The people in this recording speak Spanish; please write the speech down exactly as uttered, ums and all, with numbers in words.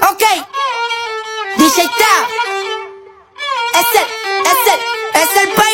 Ok, D J Tao. Es el, es el, es el